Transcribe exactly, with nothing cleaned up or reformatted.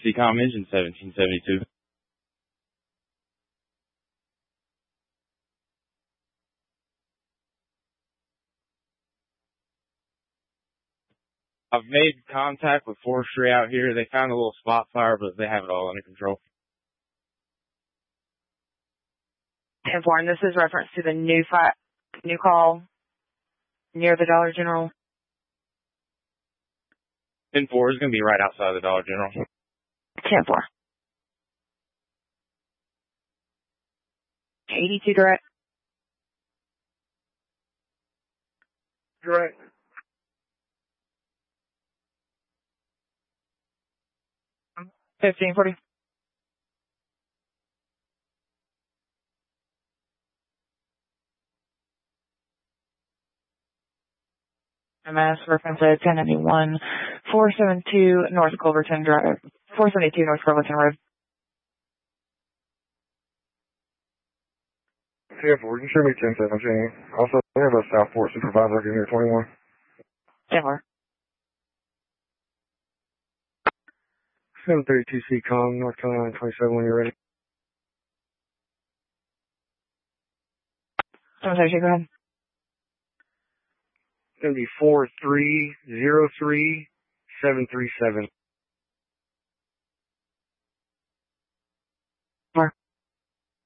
C COM engine seventeen seventy-two. I've made contact with forestry out here. They found a little spot fire, but they have it all under control. ten four, and this is reference to the new fi new call near the Dollar General. ten four is going to be right outside the Dollar General. ten four. eighty-two direct. Direct. fifteen forty. M S reference at ten ninety-one, four seventy-two North Culverton Drive, four seventy-two North Culverton Road. ten four, you show me ten seventeen. Also, we have a Southport supervisor in here, twenty-one. ten four. seven thirty-two C COM, North Carolina, twenty-seven when you're ready. seven thirty-two, go ahead. It's going to be four three zero three seven three seven.